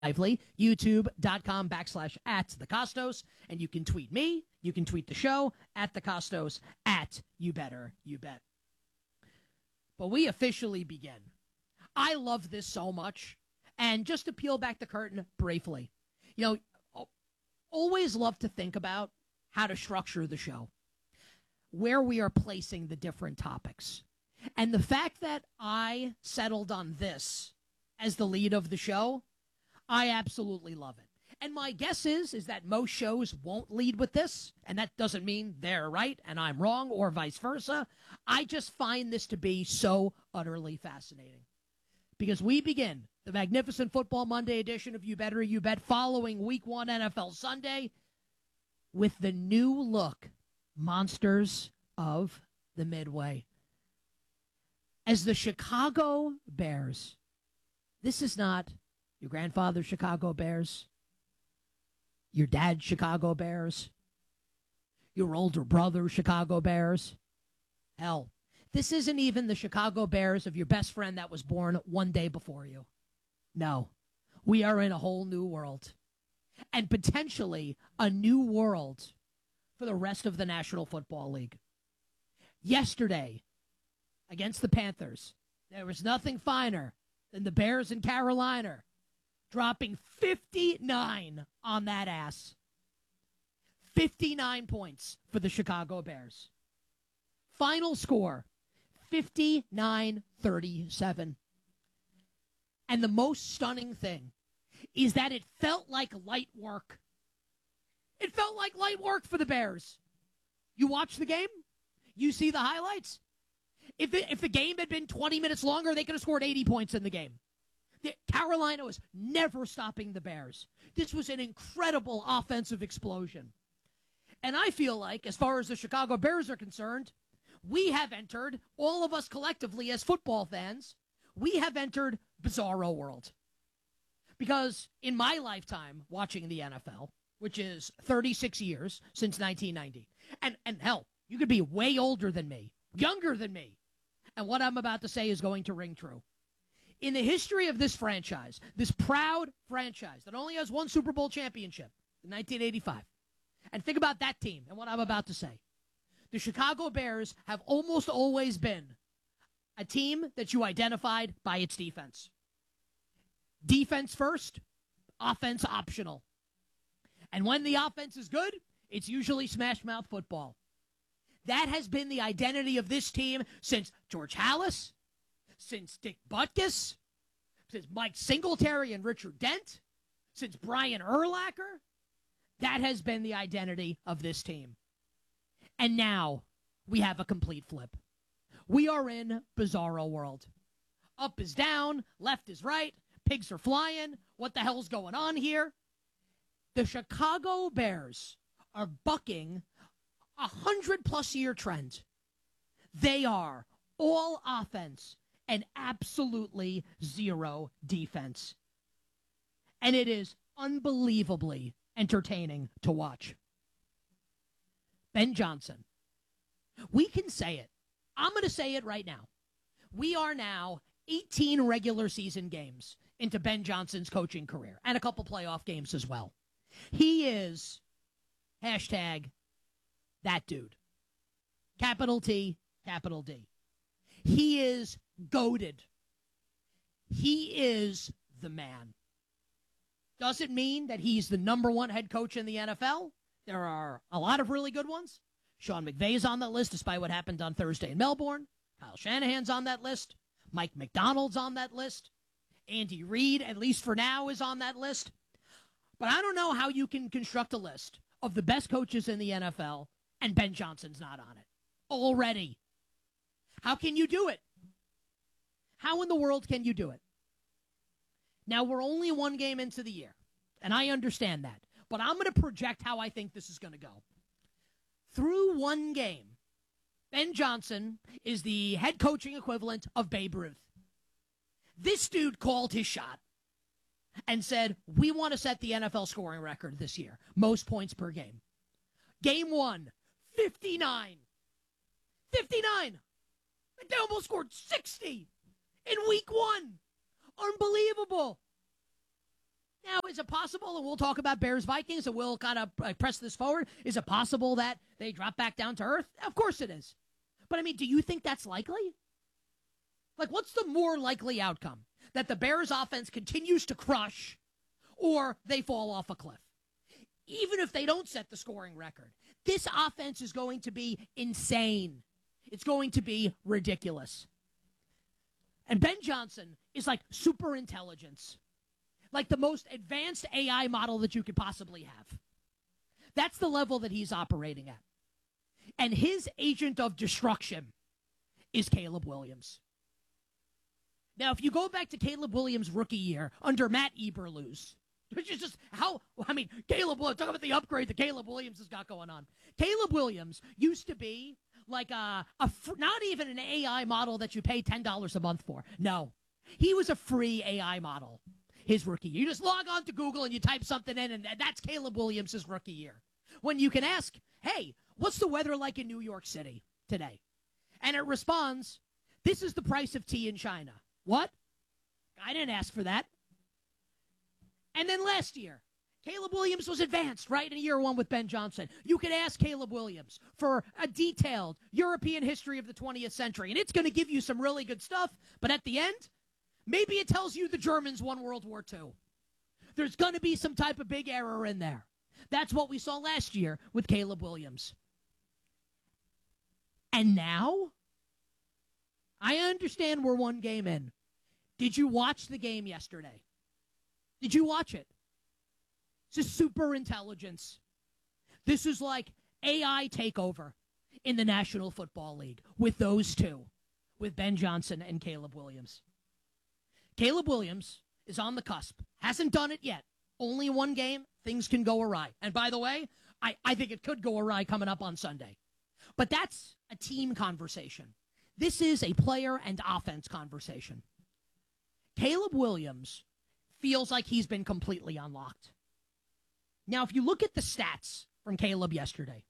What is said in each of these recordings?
Lively, youtube.com/@thecostos, and you can tweet me, you can tweet the show at the Costos, at you better you bet. But we officially begin. I love this so much. And just to peel back the curtain briefly, always love to think about how to structure the show, where we are placing the different topics. And the fact that I settled on this as the lead of the show, I absolutely love it. And my guess is that most shows won't lead with this, and that doesn't mean they're right and I'm wrong or vice versa. I just find this to be so utterly fascinating. Because we begin the magnificent Football Monday edition of You Better You Bet following Week 1 NFL Sunday with the new look Monsters of the Midway. As the Chicago Bears, this is not your grandfather's Chicago Bears, your dad's Chicago Bears, your older brother's Chicago Bears. Hell, this isn't even the Chicago Bears of your best friend that was born one day before you. No, we are in a whole new world, and potentially a new world for the rest of the National Football League. Yesterday, against the Panthers, there was nothing finer than the Bears in Carolina dropping 59 on that ass. 59 points for the Chicago Bears. Final score, 59-37. And the most stunning thing is that it felt like light work. It felt like light work for the Bears. You watch the game, you see the highlights. If the game had been 20 minutes longer, they could have scored 80 points in the game. Carolina was never stopping the Bears. This was an incredible offensive explosion. And I feel like, as far as the Chicago Bears are concerned, we have entered, all of us collectively as football fans, we have entered bizarro world. Because in my lifetime watching the NFL, which is 36 years since 1990, and hell, you could be way older than me, younger than me, and what I'm about to say is going to ring true. In the history of this franchise, this proud franchise that only has one Super Bowl championship in 1985, and think about that team and what I'm about to say. The Chicago Bears have almost always been a team that you identified by its defense. Defense first, offense optional. And when the offense is good, it's usually smash mouth football. That has been the identity of this team since George Halas, since Dick Butkus, since Mike Singletary and Richard Dent, since Brian Urlacher. That has been the identity of this team. And now we have a complete flip. We are in bizarro world. Up is down, left is right, pigs are flying. What the hell's going on here? The Chicago Bears are bucking a 100-plus year trend. They are all offense and absolutely zero defense. And it is unbelievably entertaining to watch. Ben Johnson. We can say it. I'm going to say it right now. We are now 18 regular season games into Ben Johnson's coaching career and a couple playoff games as well. He is hashtag that dude. Capital T, capital D. He is goated. He is the man. Doesn't mean that he's the number one head coach in the NFL. There are a lot of really good ones. Sean McVay's on that list, despite what happened on Thursday in Melbourne. Kyle Shanahan's on that list. Mike McDonald's on that list. Andy Reid, at least for now, is on that list. But I don't know how you can construct a list of the best coaches in the NFL and Ben Johnson's not on it already. How can you do it? How in the world can you do it? Now, we're only one game into the year, and I understand that. But I'm going to project how I think this is going to go. Through one game, Ben Johnson is the head coaching equivalent of Babe Ruth. This dude called his shot and said, we want to set the NFL scoring record this year. Most points per game. Game 1, 59. 59. They almost scored 60 in week 1. Unbelievable. Now, is it possible, and we'll talk about Bears-Vikings, and we'll kind of press this forward, is it possible that they drop back down to earth? Of course it is. But, I mean, do you think that's likely? Like, what's the more likely outcome? That the Bears offense continues to crush or they fall off a cliff? Even if they don't set the scoring record, this offense is going to be insane. It's going to be ridiculous. And Ben Johnson is like super intelligence, like the most advanced AI model that you could possibly have. That's the level that he's operating at. And his agent of destruction is Caleb Williams. Now, if you go back to Caleb Williams' rookie year under Matt Eberflus, which is just Caleb Williams, talk about the upgrade that Caleb Williams has got going on. Caleb Williams used to be like not even an AI model that you pay $10 a month for. No, he was a free AI model his rookie year. You just log on to Google and you type something in, and that's Caleb Williams' rookie year. When you can ask, hey, what's the weather like in New York City today? And it responds, this is the price of tea in China. What? I didn't ask for that. And then last year, Caleb Williams was advanced, right, in year one with Ben Johnson. You could ask Caleb Williams for a detailed European history of the 20th century, and it's going to give you some really good stuff. But at the end, maybe it tells you the Germans won World War II. There's going to be some type of big error in there. That's what we saw last year with Caleb Williams. And now, I understand we're one game in. Did you watch the game yesterday? Did you watch it? This is super intelligence. This is like AI takeover in the National Football League with those two, with Ben Johnson and Caleb Williams. Caleb Williams is on the cusp. Hasn't done it yet. Only one game. Things can go awry. And by the way, I think it could go awry coming up on Sunday. But that's a team conversation. This is a player and offense conversation. Caleb Williams feels like he's been completely unlocked. Now, if you look at the stats from Caleb yesterday,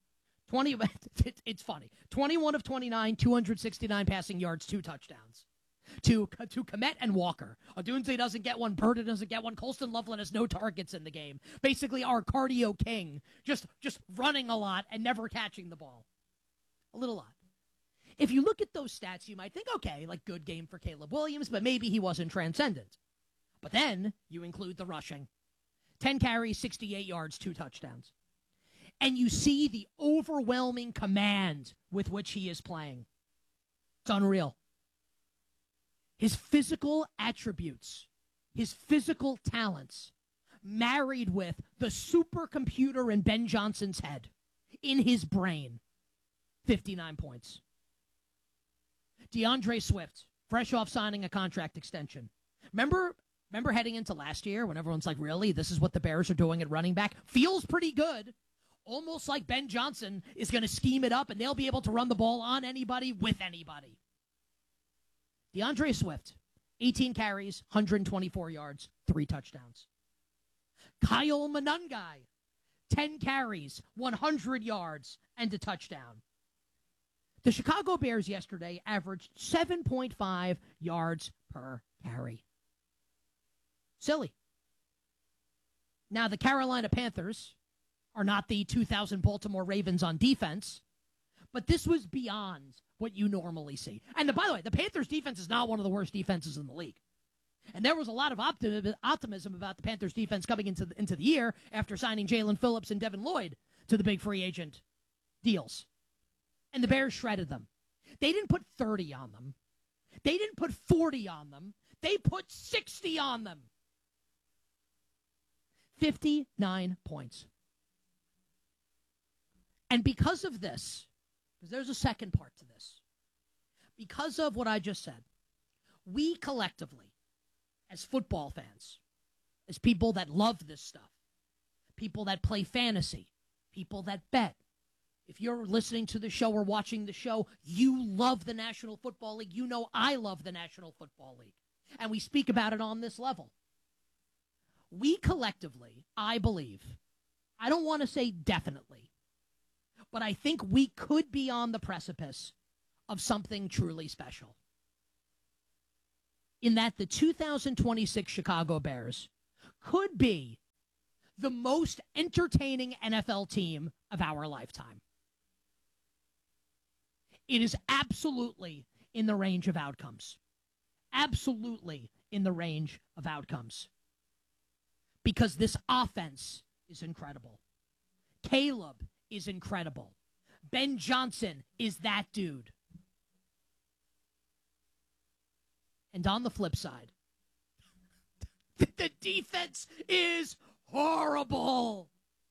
it's funny. 21 of 29, 269 passing yards, 2 touchdowns. To Kmet and Walker. Odunze doesn't get one. Burden doesn't get one. Colston Loveland has no targets in the game. Basically, our cardio king, just running a lot and never catching the ball. A little odd. If you look at those stats, you might think, okay, like good game for Caleb Williams, but maybe he wasn't transcendent. But then you include the rushing. 10 carries, 68 yards, 2 touchdowns. And you see the overwhelming command with which he is playing. It's unreal. His physical attributes, his physical talents, married with the supercomputer in Ben Johnson's head, in his brain, 59 points. DeAndre Swift, fresh off signing a contract extension. Remember heading into last year when everyone's like, really, this is what the Bears are doing at running back? Feels pretty good. Almost like Ben Johnson is going to scheme it up and they'll be able to run the ball on anybody with anybody. DeAndre Swift, 18 carries, 124 yards, 3 touchdowns. Kyle Monangai, 10 carries, 100 yards, and a touchdown. The Chicago Bears yesterday averaged 7.5 yards per carry. Silly. Now, the Carolina Panthers are not the 2000 Baltimore Ravens on defense, but this was beyond what you normally see. And by the way, the Panthers defense is not one of the worst defenses in the league. And there was a lot of optimism about the Panthers defense coming into the year after signing Jalen Phillips and Devin Lloyd to the big free agent deals. And the Bears shredded them. They didn't put 30 on them. They didn't put 40 on them. They put 60 on them. 59 points. And because of this, because there's a second part to this, because of what I just said, we collectively, as football fans, as people that love this stuff, people that play fantasy, people that bet, if you're listening to the show or watching the show, you love the National Football League. You know I love the National Football League. And we speak about it on this level. We collectively, I believe, I don't want to say definitely, but I think we could be on the precipice of something truly special. In that the 2026 Chicago Bears could be the most entertaining NFL team of our lifetime. It is absolutely in the range of outcomes. Absolutely in the range of outcomes. Because this offense is incredible. Caleb is incredible. Ben Johnson is that dude. And on the flip side, the defense is horrible.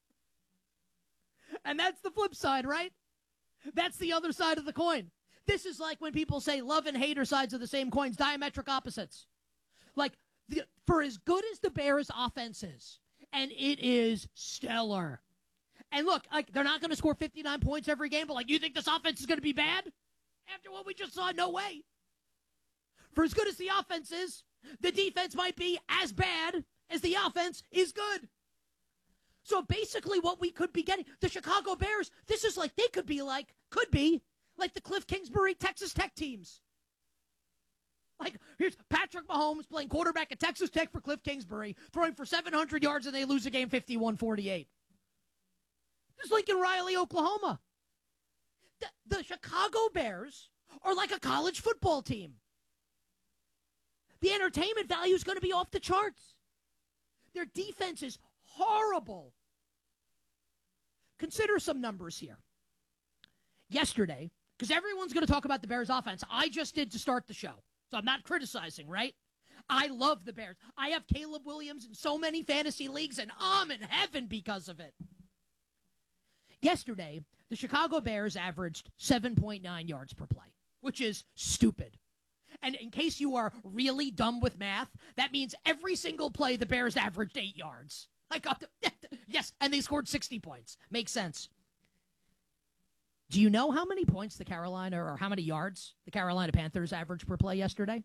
And that's the flip side, right? That's the other side of the coin. This is like when people say love and hate are sides of the same coins, diametric opposites. Like, for as good as the Bears' offense is, and it is stellar. And look, like, they're not going to score 59 points every game, but, like, you think this offense is going to be bad? After what we just saw, no way. For as good as the offense is, the defense might be as bad as the offense is good. So basically what we could be getting, the Chicago Bears, this is like, they could be like the Cliff Kingsbury Texas Tech teams. Like, here's Patrick Mahomes playing quarterback at Texas Tech for Cliff Kingsbury, throwing for 700 yards, and they lose a game 51-48. It's Lincoln Riley, Oklahoma. The Chicago Bears are like a college football team. The entertainment value is going to be off the charts. Their defense is horrible. Consider some numbers here. Yesterday, because everyone's going to talk about the Bears offense, I just did to start the show. So I'm not criticizing, right? I love the Bears. I have Caleb Williams in so many fantasy leagues, and I'm in heaven because of it. Yesterday, the Chicago Bears averaged 7.9 yards per play, which is stupid. And in case you are really dumb with math, that means every single play the Bears averaged 8 yards. Yes, and they scored 60 points. Makes sense. Do you know how many points or how many yards the Carolina Panthers averaged per play yesterday?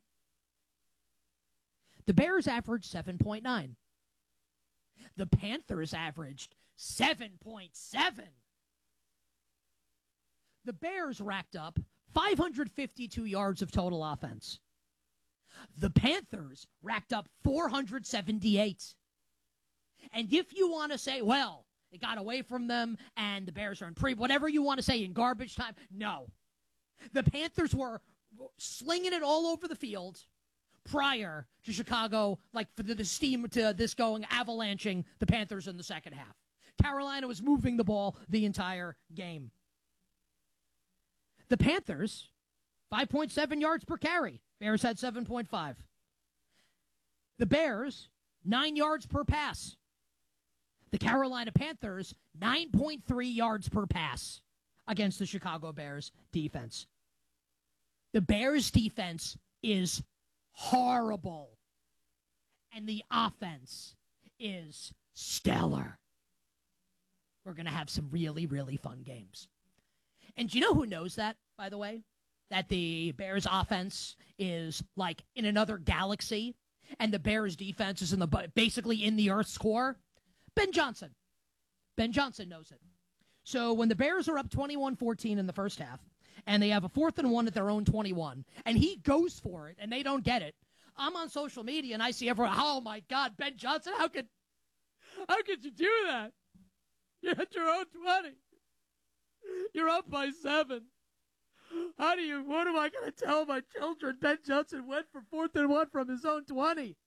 The Bears averaged 7.9. The Panthers averaged 7.7. The Bears racked up 552 yards of total offense. The Panthers racked up 478. And if you want to say, well, it got away from them and the Bears are in whatever you want to say in garbage time, no. The Panthers were slinging it all over the field prior to Chicago, like for the steam to this going, avalanching the Panthers in the second half. Carolina was moving the ball the entire game. The Panthers, 5.7 yards per carry. Bears had 7.5. The Bears, 9 yards per pass. The Carolina Panthers, 9.3 yards per pass against the Chicago Bears defense. The Bears defense is horrible. And the offense is stellar. We're going to have some really, really fun games. And do you know who knows that, by the way? That the Bears offense is like in another galaxy and the Bears defense is basically in the Earth's core? Ben Johnson. Ben Johnson knows it. So when the Bears are up 21-14 in the first half and they have a 4th and 1 at their own 21 and he goes for it and they don't get it, I'm on social media and I see everyone, oh my God, Ben Johnson, how could you do that? You're at your own 20. You're up by 7. What am I going to tell my children? Ben Johnson went for 4th and 1 from his own 20.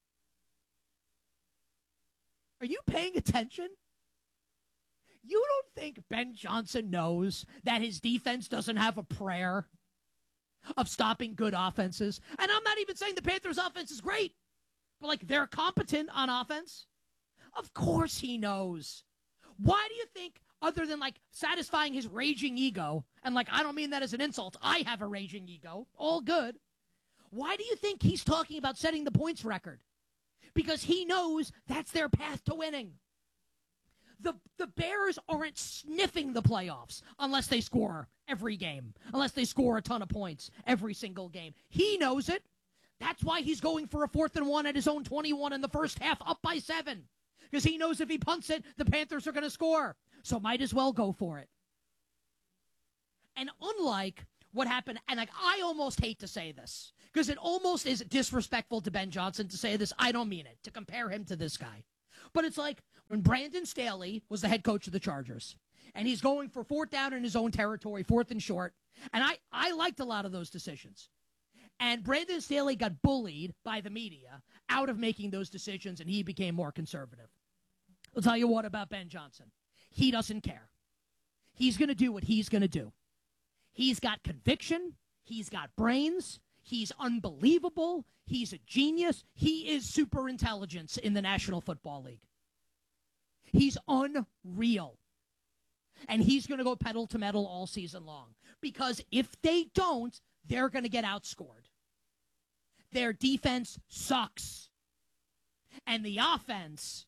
Are you paying attention? You don't think Ben Johnson knows that his defense doesn't have a prayer of stopping good offenses? And I'm not even saying the Panthers' offense is great, but like they're competent on offense. Of course he knows. Why do you think, other than like satisfying his raging ego, and like I don't mean that as an insult, I have a raging ego, all good. Why do you think he's talking about setting the points record? Because he knows that's their path to winning. The Bears aren't sniffing the playoffs unless they score every game, unless they score a ton of points every single game. He knows it. That's why he's going for a 4th and 1 at his own 21 in the first half, up by 7. Because he knows if he punts it, the Panthers are going to score. So might as well go for it. And unlike what happened, and like I almost hate to say this, because it almost is disrespectful to Ben Johnson to say this. I don't mean it, to compare him to this guy. But it's like when Brandon Staley was the head coach of the Chargers, and he's going for 4th down in his own territory, 4th and short. And I liked a lot of those decisions. And Brandon Staley got bullied by the media out of making those decisions, and he became more conservative. I'll tell you what about Ben Johnson. He doesn't care. He's going to do what he's going to do. He's got conviction. He's got brains. He's unbelievable. He's a genius. He is super intelligence in the National Football League. He's unreal. And he's going to go pedal to metal all season long. Because if they don't, they're going to get outscored. Their defense sucks. And the offense,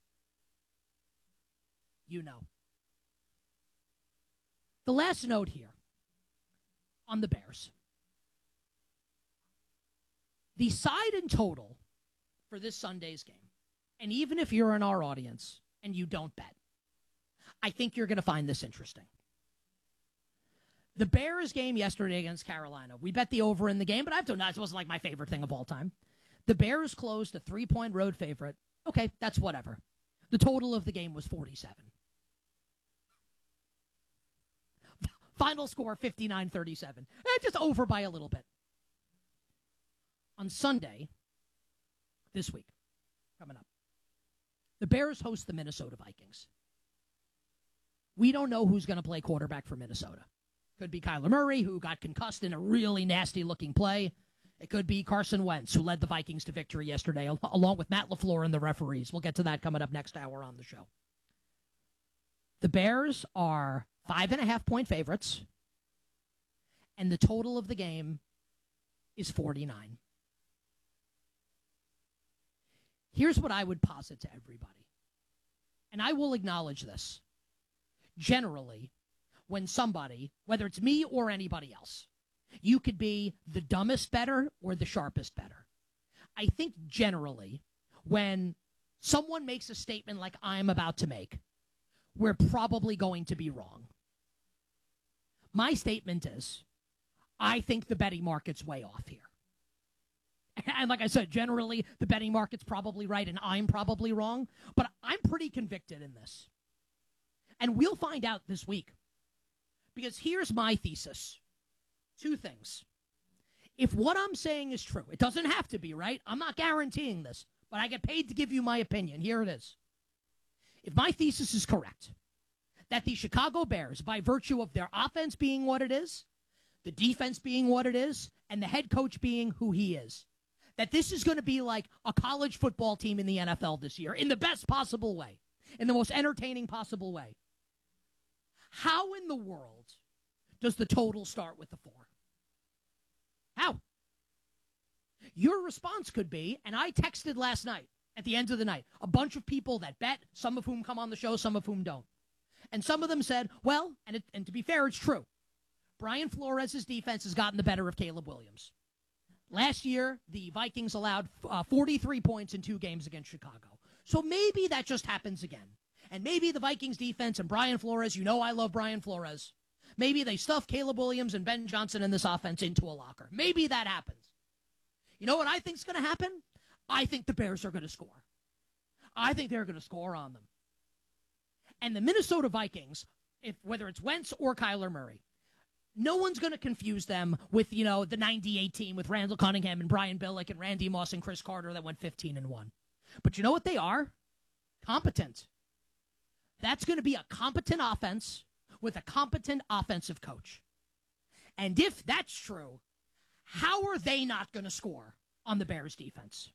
you know. The last note here on the Bears. The side and total for this Sunday's game, and even if you're in our audience and you don't bet, I think you're going to find this interesting. The Bears game yesterday against Carolina, we bet the over in the game, but I have to admit, it wasn't like my favorite thing of all time. The Bears closed a 3-point road favorite. Okay, that's whatever. The total of the game was 47. Final score, 59-37. Just over by a little bit. On Sunday, this week, coming up, the Bears host the Minnesota Vikings. We don't know who's going to play quarterback for Minnesota. Could be Kyler Murray, who got concussed in a really nasty-looking play. It could be Carson Wentz, who led the Vikings to victory yesterday, along with Matt LaFleur and the referees. We'll get to that coming up next hour on the show. The Bears are 5.5-point favorites, and the total of the game is 49. Here's what I would posit to everybody, and I will acknowledge this. Generally, when somebody, whether it's me or anybody else, you could be the dumbest bettor or the sharpest bettor. I think generally, when someone makes a statement like I'm about to make, we're probably going to be wrong. My statement is, I think the betting market's way off here. And like I said, generally, the betting market's probably right and I'm probably wrong, but I'm pretty convicted in this. And we'll find out this week. Because here's my thesis. 2 things. If what I'm saying is true, it doesn't have to be, right? I'm not guaranteeing this, but I get paid to give you my opinion. Here it is. If my thesis is correct, that the Chicago Bears, by virtue of their offense being what it is, the defense being what it is, and the head coach being who he is, that this is going to be like a college football team in the NFL this year, in the best possible way, in the most entertaining possible way. How in the world does the total start with the 4? How? Your response could be, and I texted last night, at the end of the night, a bunch of people that bet, some of whom come on the show, some of whom don't. And some of them said, well, and to be fair, it's true. Brian Flores' defense has gotten the better of Caleb Williams. Last year, the Vikings allowed 43 points in 2 games against Chicago. So maybe that just happens again. And maybe the Vikings defense and Brian Flores, you know I love Brian Flores, maybe they stuff Caleb Williams and Ben Johnson in this offense into a locker. Maybe that happens. You know what I think is going to happen? I think the Bears are going to score. I think they're going to score on them. And the Minnesota Vikings, whether it's Wentz or Kyler Murray, no one's going to confuse them with, the 98 team with Randall Cunningham and Brian Billick and Randy Moss and Chris Carter that went 15-1. But you know what they are? Competent. That's going to be a competent offense with a competent offensive coach. And if that's true, how are they not going to score on the Bears defense?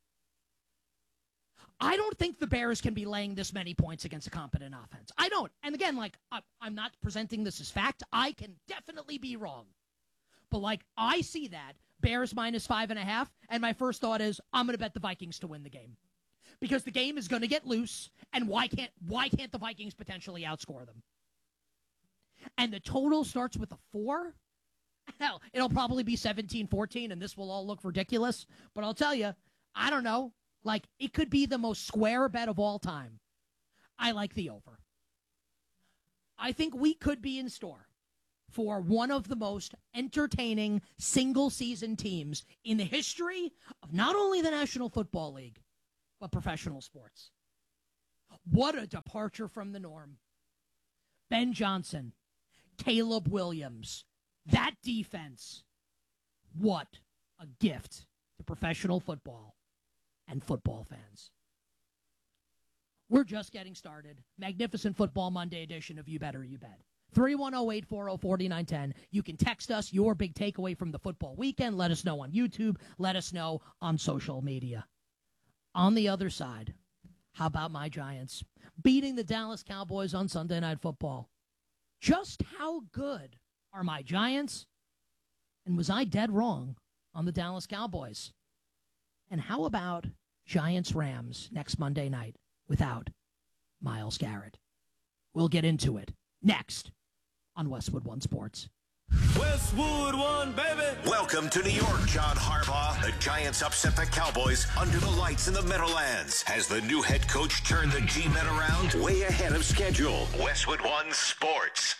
I don't think the Bears can be laying this many points against a competent offense. I don't. And again, I'm not presenting this as fact. I can definitely be wrong. But I see that, Bears minus 5.5, and my first thought is, I'm going to bet the Vikings to win the game. Because the game is going to get loose, and why can't the Vikings potentially outscore them? And the total starts with a 4? Hell, it'll probably be 17-14, and this will all look ridiculous. But I'll tell you, I don't know. It could be the most square bet of all time. I like the over. I think we could be in store for one of the most entertaining single-season teams in the history of not only the National Football League, but professional sports. What a departure from the norm. Ben Johnson, Caleb Williams, that defense. What a gift to professional football and football fans. We're just getting started. Magnificent Football Monday edition of You Better You Bet. 310-840-4910. You can text us your big takeaway from the football weekend. Let us know on YouTube. Let us know on social media. On the other side, how about my Giants beating the Dallas Cowboys on Sunday Night Football? Just how good are my Giants? And was I dead wrong on the Dallas Cowboys? And how about Giants-Rams next Monday night without Myles Garrett? We'll get into it next on Westwood One Sports. Westwood One, baby! Welcome to New York, John Harbaugh. The Giants upset the Cowboys under the lights in the Meadowlands. Has the new head coach turned the G-Men around? Way ahead of schedule. Westwood One Sports.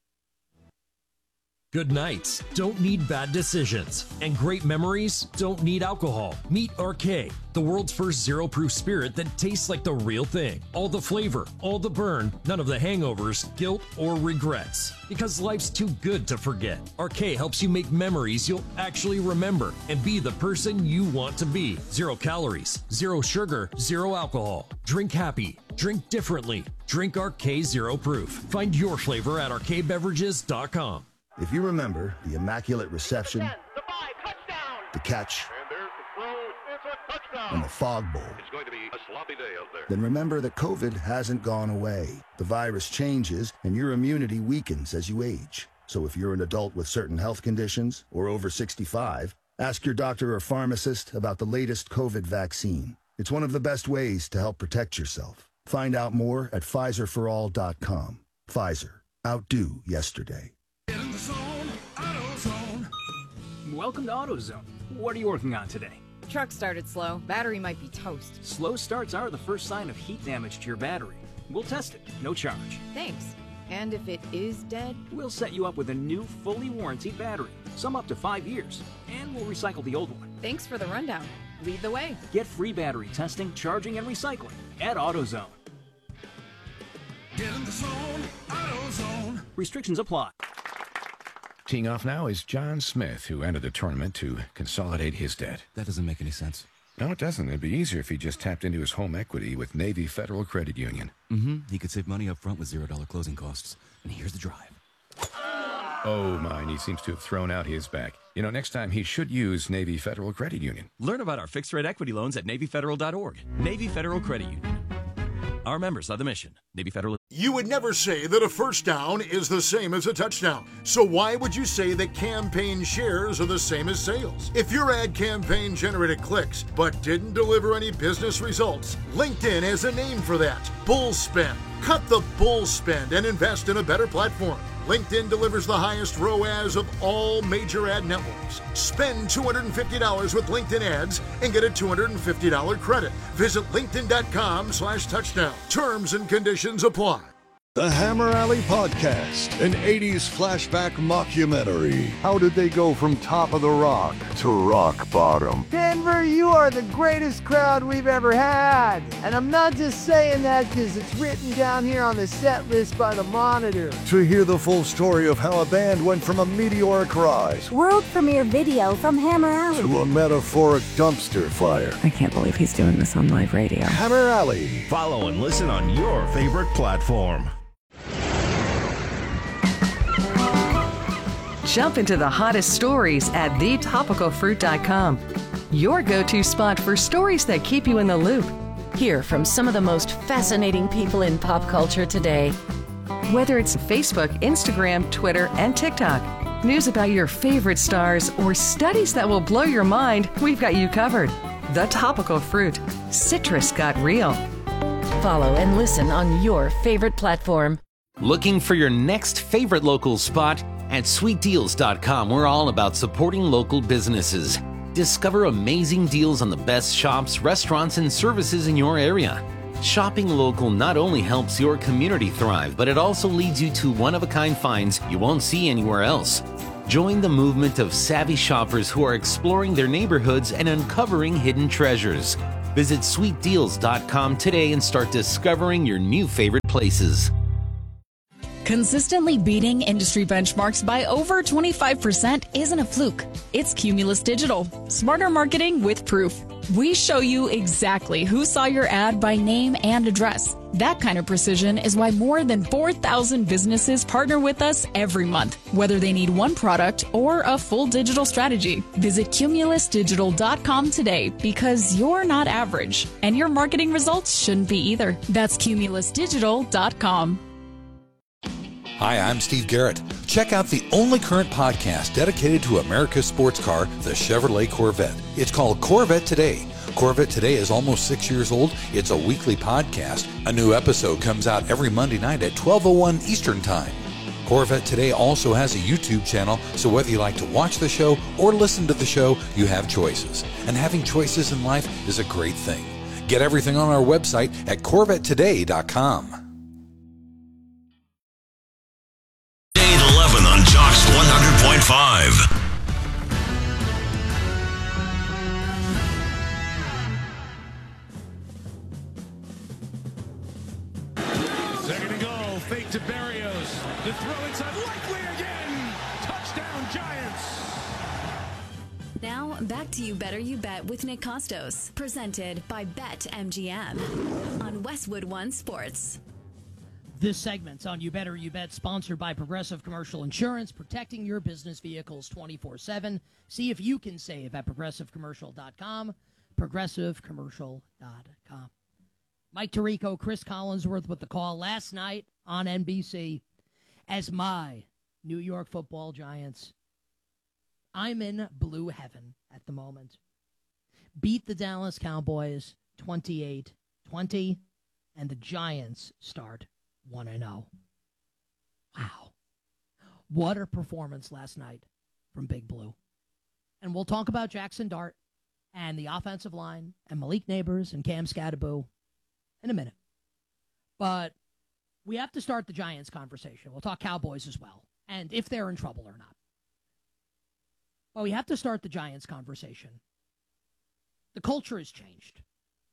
Good nights don't need bad decisions, and great memories don't need alcohol. Meet RK, the world's first zero-proof spirit that tastes like the real thing. All the flavor, all the burn, none of the hangovers, guilt, or regrets. Because life's too good to forget. RK helps you make memories you'll actually remember and be the person you want to be. 0 calories, 0 sugar, 0 alcohol. Drink happy. Drink differently. Drink RK Zero Proof. Find your flavor at rkbeverages.com. If you remember the immaculate reception, 10, the 5, touchdown. the catch, And there's the throw. It's a touchdown. and the fog bowl, It's going to be a sloppy day out there. then remember that COVID hasn't gone away. The virus changes, and your immunity weakens as you age. So if you're an adult with certain health conditions or over 65, ask your doctor or pharmacist about the latest COVID vaccine. It's one of the best ways to help protect yourself. Find out more at PfizerForAll.com. Pfizer. Outdo yesterday. Welcome to AutoZone. What are you working on today? Truck started slow. Battery might be toast. Slow starts are the first sign of heat damage to your battery. We'll test it, no charge. Thanks. And if it is dead? We'll set you up with a new, fully warranted battery, some up to 5 years, and we'll recycle the old one. Thanks for the rundown. Lead the way. Get free battery testing, charging, and recycling at AutoZone. Get in the zone, AutoZone. Restrictions apply. Teeing off now is John Smith, who entered the tournament to consolidate his debt. That doesn't make any sense. No, it doesn't. It'd be easier if he just tapped into his home equity with Navy Federal Credit Union. He could save money up front with $0 closing costs. And here's the drive. Oh, mine. He seems to have thrown out his back. You know, next time he should use Navy Federal Credit Union. Learn about our fixed-rate equity loans at NavyFederal.org. Navy Federal Credit Union. Our members are the mission. Navy Federal. You would never say that a first down is the same as a touchdown. So why would you say that campaign shares are the same as sales? If your ad campaign generated clicks but didn't deliver any business results, LinkedIn has a name for that. Bull spend. Cut the bull spend and invest in a better platform. LinkedIn delivers the highest ROAS of all major ad networks. Spend $250 with LinkedIn ads and get a $250 credit. Visit linkedin.com/touchdown. Terms and conditions apply. The Hammer Alley Podcast, an 80s flashback mockumentary. How did they go from top of the rock to rock bottom? Denver, you are the greatest crowd we've ever had. And I'm not just saying that because it's written down here on the set list by the Monitor. To hear the full story of how a band went from a meteoric rise, world premiere video from Hammer Alley, to a metaphoric dumpster fire. I can't believe he's doing this on live radio. Hammer Alley. Follow and listen on your favorite platform. Jump into the hottest stories at thetopicalfruit.com. Your go-to spot for stories that keep you in the loop. Hear from some of the most fascinating people in pop culture today. Whether it's Facebook, Instagram, Twitter, and TikTok. News about your favorite stars or studies that will blow your mind, we've got you covered. The Topical Fruit. Citrus got real. Follow and listen on your favorite platform. Looking for your next favorite local spot? At sweetdeals.com, we're all about supporting local businesses. Discover amazing deals on the best shops, restaurants, and services in your area. Shopping local not only helps your community thrive, but it also leads you to one-of-a-kind finds you won't see anywhere else. Join the movement of savvy shoppers who are exploring their neighborhoods and uncovering hidden treasures. Visit sweetdeals.com today and start discovering your new favorite places. Consistently beating industry benchmarks by over 25% isn't a fluke. It's Cumulus Digital. Smarter marketing with proof. We show you exactly who saw your ad by name and address. That kind of precision is why more than 4,000 businesses partner with us every month, whether they need one product or a full digital strategy. Visit cumulusdigital.com today because you're not average, and your marketing results shouldn't be either. That's cumulusdigital.com. Hi, I'm Steve Garrett. Check out the only current podcast dedicated to America's sports car, the Chevrolet Corvette. It's called Corvette Today. Corvette Today is almost 6 years old. It's a weekly podcast. A new episode comes out every Monday night at 12:01 Eastern Time. Corvette Today also has a YouTube channel, so whether you like to watch the show or listen to the show, you have choices. And having choices in life is a great thing. Get everything on our website at CorvetteToday.com. On Jocks 100.5. Second and goal, fake to Barrios. The throw inside, likely again. Touchdown, Giants. Now, back to You Better You Bet with Nick Costos. Presented by BetMGM on Westwood One Sports. This segment's on You Better You Bet, sponsored by Progressive Commercial Insurance, protecting your business vehicles 24/7. See if you can save at progressivecommercial.com, progressivecommercial.com. Mike Tirico, Chris Collinsworth with the call last night on NBC as my New York Football Giants. I'm in blue heaven at the moment. Beat the Dallas Cowboys 28-20, and the Giants start 1-0. Wow. What a performance last night from Big Blue. And we'll talk about Jackson Dart and the offensive line and Malik Neighbors and Cam Scatterbo in a minute. But we have to start the Giants conversation. We'll talk Cowboys as well, and if they're in trouble or not. But we have to start the Giants conversation. The culture has changed.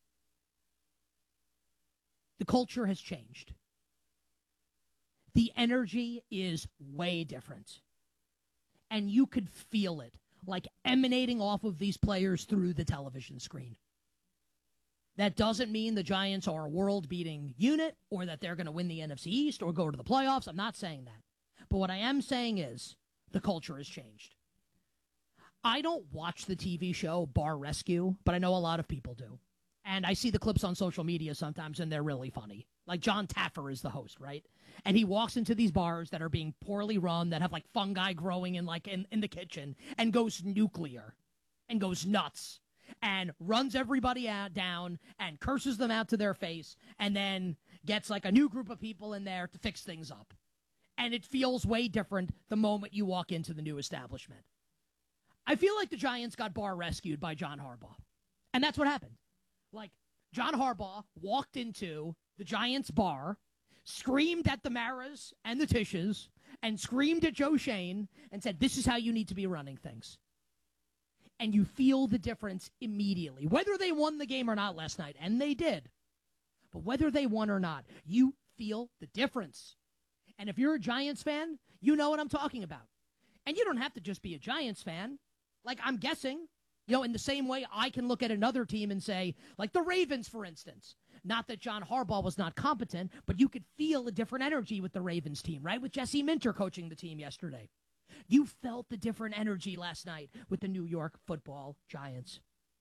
The culture has changed. The energy is way different. And you could feel it, like emanating off of these players through the television screen. That doesn't mean the Giants are a world-beating unit or that they're going to win the NFC East or go to the playoffs. I'm not saying that. But what I am saying is the culture has changed. I don't watch the TV show Bar Rescue, but I know a lot of people do. And I see the clips on social media sometimes, and they're really funny. Like John Taffer is the host, right? And he walks into these bars that are being poorly run, that have like fungi growing in the kitchen, and goes nuclear and goes nuts and runs everybody down and curses them out to their face, and then gets like a new group of people in there to fix things up. And it feels way different the moment you walk into the new establishment. I feel like the Giants got bar rescued by John Harbaugh. And that's what happened. Like, John Harbaugh walked into the Giants bar, screamed at the Maras and the Tishes, and screamed at Joe Shane and said, this is how you need to be running things. And you feel the difference immediately. Whether they won the game or not last night, and they did, but whether they won or not, you feel the difference. And if you're a Giants fan, you know what I'm talking about. And you don't have to just be a Giants fan. Like, I'm guessing, in the same way I can look at another team and say, like the Ravens, for instance. Not that John Harbaugh was not competent, but you could feel a different energy with the Ravens team, right? With Jesse Minter coaching the team yesterday. You felt the different energy last night with the New York Football Giants.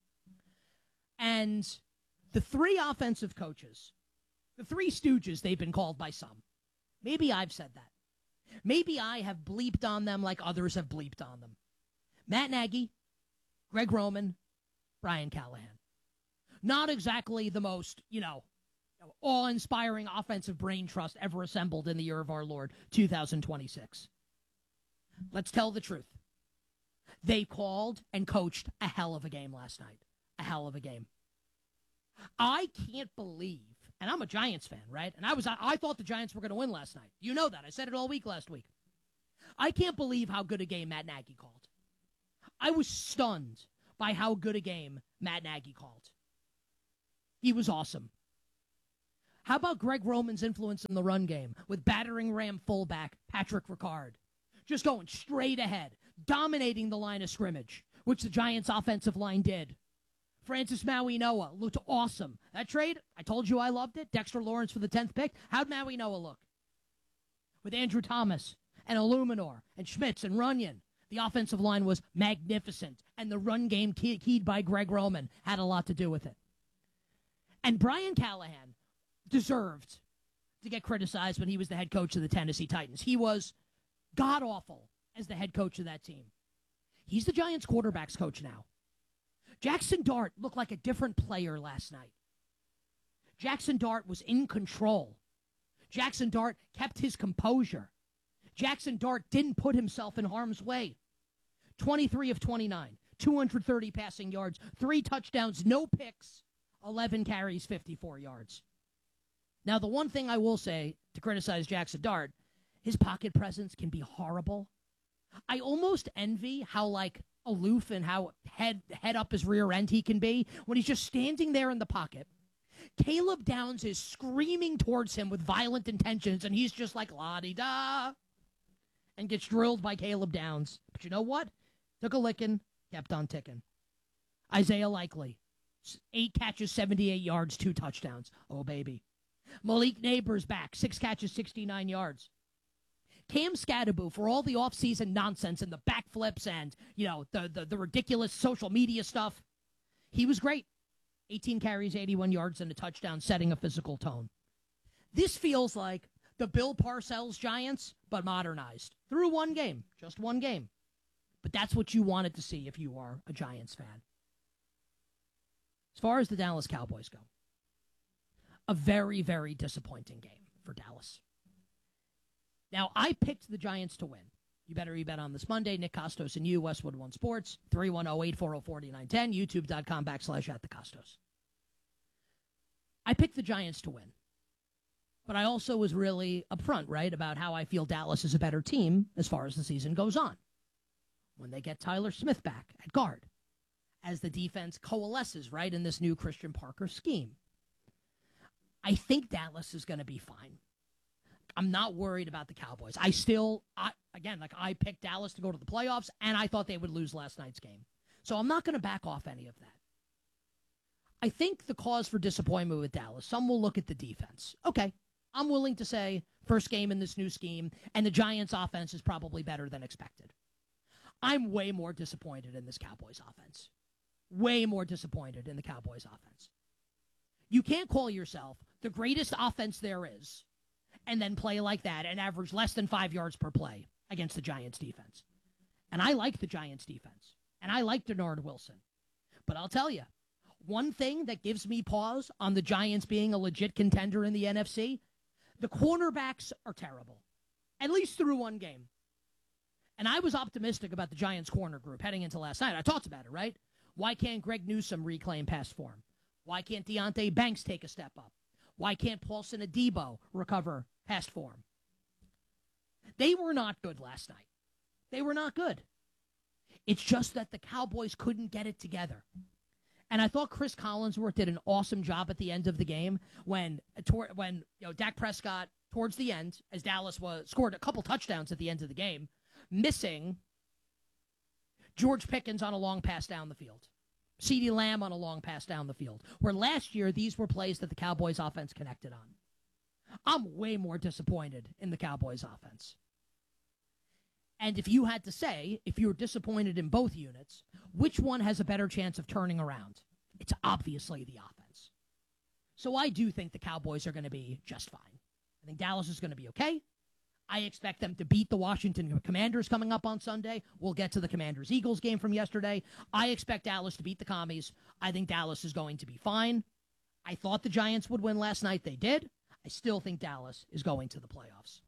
And the three offensive coaches, the three stooges they've been called by some. Maybe I've said that. Maybe I have bleeped on them like others have bleeped on them. Matt Nagy, Greg Roman, Brian Callahan. Not exactly the most, awe-inspiring offensive brain trust ever assembled in the year of our Lord, 2026. Let's tell the truth. They called and coached a hell of a game last night. A hell of a game. I can't believe, and I'm a Giants fan, right? And I thought the Giants were going to win last night. You know that. I said it all week last week. I can't believe how good a game Matt Nagy called. I was stunned by how good a game Matt Nagy called. He was awesome. How about Greg Roman's influence in the run game with battering ram fullback Patrick Ricard? Just going straight ahead, dominating the line of scrimmage, which the Giants' offensive line did. Francis Maui Noah looked awesome. That trade, I told you I loved it. Dexter Lawrence for the 10th pick. How'd Maui Noah look? With Andrew Thomas and Illuminor and Schmitz and Runyon, the offensive line was magnificent, and the run game keyed by Greg Roman had a lot to do with it. And Brian Callahan deserved to get criticized when he was the head coach of the Tennessee Titans. He was god-awful as the head coach of that team. He's the Giants' quarterbacks coach now. Jackson Dart looked like a different player last night. Jackson Dart was in control. Jackson Dart kept his composure. Jackson Dart didn't put himself in harm's way. 23 of 29, 230 passing yards, 3 touchdowns, no picks, 11 carries, 54 yards. Now, the one thing I will say to criticize Jackson Dart, his pocket presence can be horrible. I almost envy how, aloof and how head up his rear end he can be when he's just standing there in the pocket. Caleb Downs is screaming towards him with violent intentions, and he's just like, la-di-da, and gets drilled by Caleb Downs. But you know what? Took a licking, kept on ticking. Isaiah Likely, 8 catches, 78 yards, 2 touchdowns. Oh, baby. Malik Neighbors back, 6 catches, 69 yards. Cam Scadaboo, for all the offseason nonsense and the backflips and, the ridiculous social media stuff, he was great. 18 carries, 81 yards, and a touchdown, setting a physical tone. This feels like the Bill Parcells Giants, but modernized. Through one game, just one game. But that's what you wanted to see if you are a Giants fan. As far as the Dallas Cowboys go, a very, very disappointing game for Dallas. Now, I picked the Giants to win. You better bet on this Monday. Nick Costos and you, Westwood One Sports, 310-840-4910, youtube.com/@thecostos. I picked the Giants to win. But I also was really upfront, right, about how I feel Dallas is a better team as far as the season goes on. When they get Tyler Smith back at guard, as the defense coalesces, right, in this new Christian Parker scheme. I think Dallas is going to be fine. I'm not worried about the Cowboys. I picked Dallas to go to the playoffs, and I thought they would lose last night's game. So I'm not going to back off any of that. I think the cause for disappointment with Dallas, some will look at the defense. Okay, I'm willing to say first game in this new scheme, and the Giants' offense is probably better than expected. I'm way more disappointed in this Cowboys offense. Way more disappointed in the Cowboys offense. You can't call yourself the greatest offense there is and then play like that and average less than 5 yards per play against the Giants defense. And I like the Giants defense. And I like Denard Wilson. But I'll tell you, one thing that gives me pause on the Giants being a legit contender in the NFC, the cornerbacks are terrible. At least through one game. And I was optimistic about the Giants corner group heading into last night. I talked about it, right? Why can't Greg Newsome reclaim past form? Why can't Deonte Banks take a step up? Why can't Paulson Adebo recover past form? They were not good last night. They were not good. It's just that the Cowboys couldn't get it together. And I thought Chris Collinsworth did an awesome job at the end of the game when Dak Prescott, towards the end, as Dallas scored a couple touchdowns at the end of the game, missing George Pickens on a long pass down the field. CeeDee Lamb on a long pass down the field. Where last year, these were plays that the Cowboys offense connected on. I'm way more disappointed in the Cowboys offense. And if you had to say, if you were disappointed in both units, which one has a better chance of turning around? It's obviously the offense. So I do think the Cowboys are going to be just fine. I think Dallas is going to be okay. I expect them to beat the Washington Commanders coming up on Sunday. We'll get to the Commanders-Eagles game from yesterday. I expect Dallas to beat the Commies. I think Dallas is going to be fine. I thought the Giants would win last night. They did. I still think Dallas is going to the playoffs.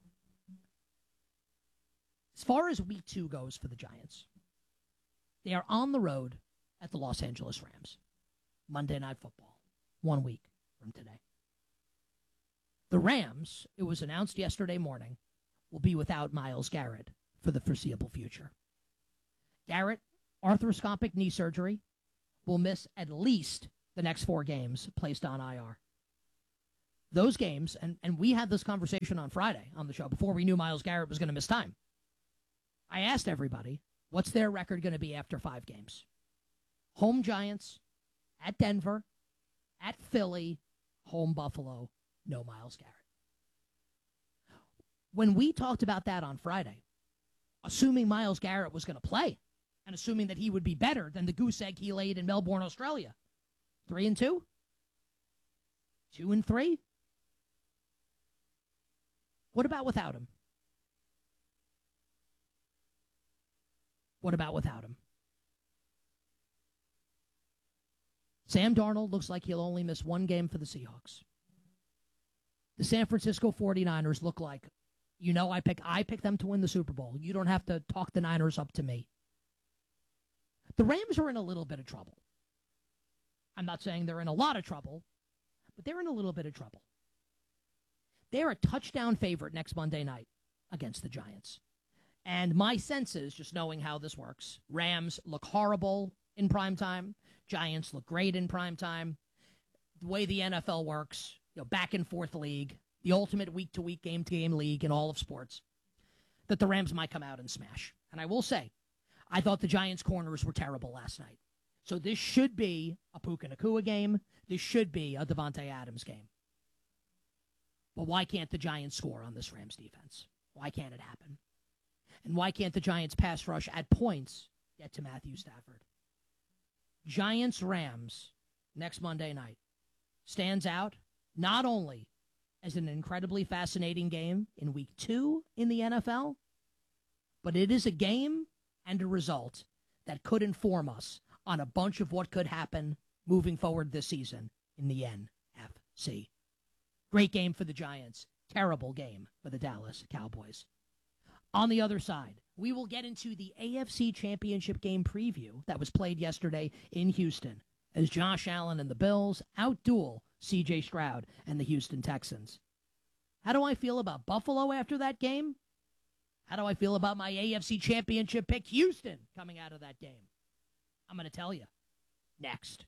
As far as week 2 goes for the Giants, they are on the road at the Los Angeles Rams. Monday Night Football, 1 week from today. The Rams, it was announced yesterday morning, will be without Myles Garrett for the foreseeable future. Garrett, arthroscopic knee surgery, will miss at least the next 4 games placed on IR. Those games, and we had this conversation on Friday on the show before we knew Myles Garrett was going to miss time. I asked everybody, what's their record going to be after 5 games? Home Giants, at Denver, at Philly, home Buffalo, no Myles Garrett. When we talked about that on Friday, assuming Myles Garrett was going to play and assuming that he would be better than the goose egg he laid in Melbourne, Australia, 3-2? 2-3? What about without him? What about without him? Sam Darnold looks like he'll only miss 1 game for the Seahawks. The San Francisco 49ers look like, I pick them to win the Super Bowl. You don't have to talk the Niners up to me. The Rams are in a little bit of trouble. I'm not saying they're in a lot of trouble, but they're in a little bit of trouble. They're a touchdown favorite next Monday night against the Giants. And my sense is, just knowing how this works, Rams look horrible in primetime. Giants look great in primetime. The way the NFL works, back and forth league, the ultimate week-to-week, game-to-game league in all of sports, that the Rams might come out and smash. And I will say, I thought the Giants' corners were terrible last night. So this should be a Puka Nacua game. This should be a Devontae Adams game. But why can't the Giants score on this Rams defense? Why can't it happen? And why can't the Giants pass rush at points get to Matthew Stafford? Giants-Rams next Monday night stands out not only as an incredibly fascinating game in Week 2 in the NFL, but it is a game and a result that could inform us on a bunch of what could happen moving forward this season in the NFC. Great game for the Giants. Terrible game for the Dallas Cowboys. On the other side, we will get into the AFC Championship game preview that was played yesterday in Houston as Josh Allen and the Bills outduel C.J. Stroud and the Houston Texans. How do I feel about Buffalo after that game? How do I feel about my AFC Championship pick, Houston, coming out of that game? I'm going to tell you next.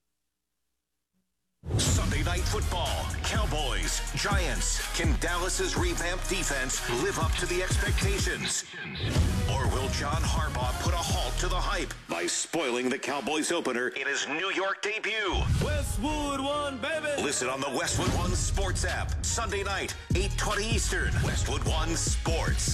Sunday Night Football, Cowboys, Giants. Can Dallas's revamped defense live up to the expectations? Or will John Harbaugh put a halt to the hype by spoiling the Cowboys opener in his New York debut? Westwood One, baby! Listen on the Westwood One Sports app. Sunday night, 8:20 Eastern. Westwood One Sports.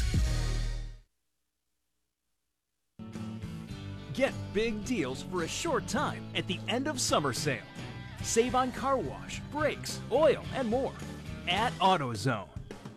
Get big deals for a short time at the end of summer sale. Save on car wash, brakes, oil, and more at AutoZone.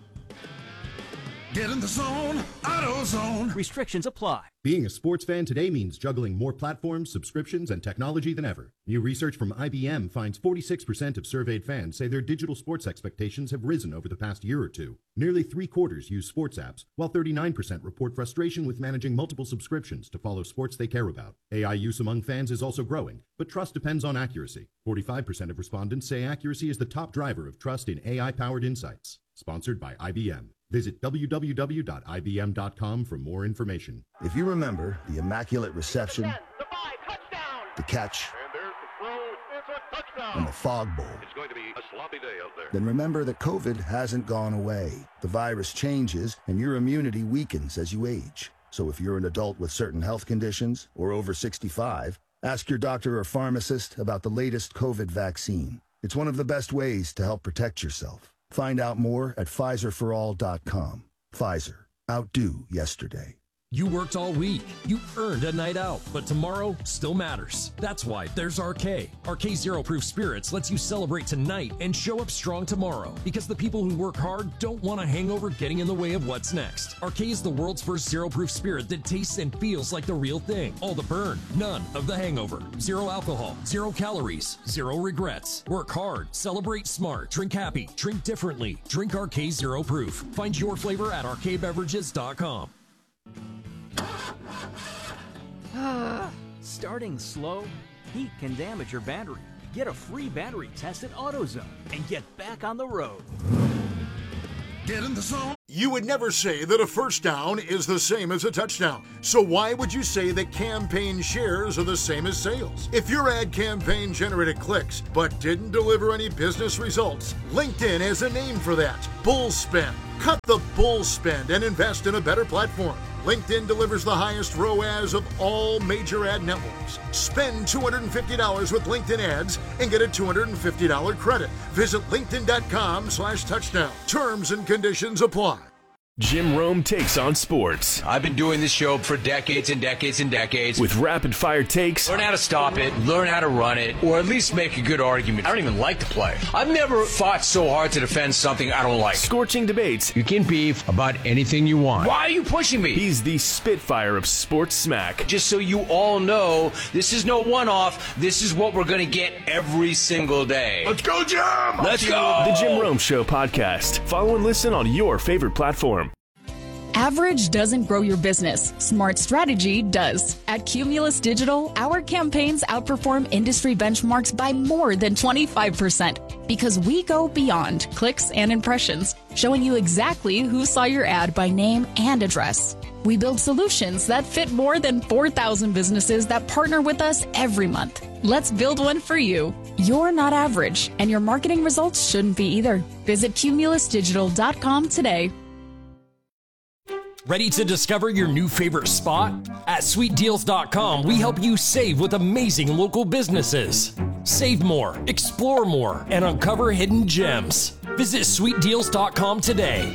Get in the zone, AutoZone. Restrictions apply. Being a sports fan today means juggling more platforms, subscriptions, and technology than ever. New research from IBM finds 46% of surveyed fans say their digital sports expectations have risen over the past year or two. Nearly 3/4 use sports apps, while 39% report frustration with managing multiple subscriptions to follow sports they care about. AI use among fans is also growing, but trust depends on accuracy. 45% of respondents say accuracy is the top driver of trust in AI-powered insights. Sponsored by IBM. Visit www.ibm.com for more information. If you remember the immaculate reception, the catch, and the fog bowl, It's going to be a sloppy day out there. then remember that COVID hasn't gone away. The virus changes, and your immunity weakens as you age. So if you're an adult with certain health conditions or over 65, ask your doctor or pharmacist about the latest COVID vaccine. It's one of the best ways to help protect yourself. Find out more at PfizerForAll.com. Pfizer. Outdo yesterday. You worked all week. You earned a night out, but tomorrow still matters. That's why there's RK. RK Zero Proof Spirits lets you celebrate tonight and show up strong tomorrow, because the people who work hard don't want a hangover getting in the way of what's next. RK is the world's first zero proof spirit that tastes and feels like the real thing. All the burn, none of the hangover. Zero alcohol, 0 calories, 0 regrets. Work hard, celebrate smart, drink happy, drink differently. Drink RK Zero Proof. Find your flavor at rkbeverages.com. Starting slow, heat can damage your battery. Get a free battery test at AutoZone and get back on the road. Get in the zone. You would never say that a first down is the same as a touchdown. So why would you say that campaign shares are the same as sales? If your ad campaign generated clicks but didn't deliver any business results, LinkedIn has a name for that: bull spend. Cut the bull spend and invest in a better platform. LinkedIn delivers the highest ROAS of all major ad networks. Spend $250 with LinkedIn ads and get a $250 credit. Visit linkedin.com/touchdown. Terms and conditions apply. Jim Rome takes on sports. I've been doing this show for decades and decades and decades. With rapid-fire takes. Learn how to stop it, learn how to run it, or at least make a good argument. I don't even like the play. I've never fought so hard to defend something I don't like. Scorching debates. You can beef about anything you want. Why are you pushing me? He's the Spitfire of sports smack. Just so you all know, this is no one-off. This is what we're going to get every single day. Let's go, Jim! Let's go! The Jim Rome Show podcast. Follow and listen on your favorite platform. Average doesn't grow your business. Smart strategy does. At Cumulus Digital, our campaigns outperform industry benchmarks by more than 25% because we go beyond clicks and impressions, showing you exactly who saw your ad by name and address. We build solutions that fit more than 4,000 businesses that partner with us every month. Let's build one for you. You're not average, and your marketing results shouldn't be either. Visit cumulusdigital.com today. Ready to discover your new favorite spot? At sweetdeals.com, we help you save with amazing local businesses. Save more, explore more, and uncover hidden gems. Visit sweetdeals.com today.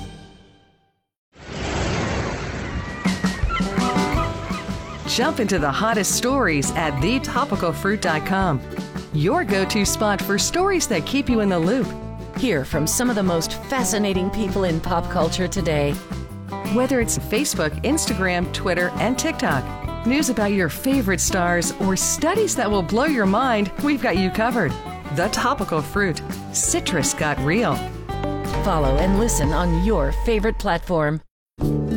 Jump into the hottest stories at thetopicalfruit.com. Your go-to spot for stories that keep you in the loop. Hear from some of the most fascinating people in pop culture today. Whether it's Facebook, Instagram, Twitter, and TikTok, news about your favorite stars, or studies that will blow your mind, we've got you covered. The Topical Fruit. Citrus got real. Follow and listen on your favorite platform.